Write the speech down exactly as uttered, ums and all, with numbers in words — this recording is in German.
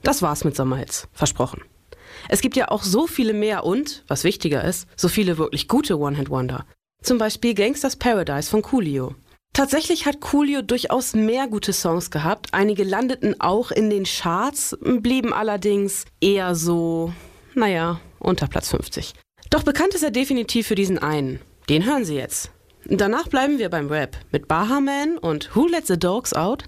Das war's mit Sommerhits, versprochen. Es gibt ja auch so viele mehr und, was wichtiger ist, so viele wirklich gute One-Hit-Wonder. Zum Beispiel Gangsta's Paradise von Coolio. Tatsächlich hat Coolio durchaus mehr gute Songs gehabt. Einige landeten auch in den Charts, blieben allerdings eher so, naja, unter Platz fünfzig. Doch bekannt ist er definitiv für diesen einen. Den hören Sie jetzt. Danach bleiben wir beim Rap mit Baha Man und Who Let the Dogs Out?